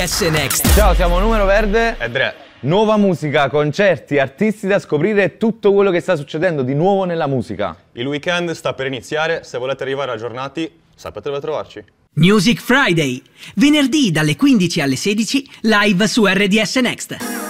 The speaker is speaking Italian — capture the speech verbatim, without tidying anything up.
S Next. Ciao, siamo Numero Verde e Dre. Nuova musica, concerti, artisti da scoprire e tutto quello che sta succedendo di nuovo nella musica. Il weekend sta per iniziare, se volete arrivare aggiornati sapete dove trovarci. Music Friday, venerdì dalle quindici alle sedici, live su R D S Next.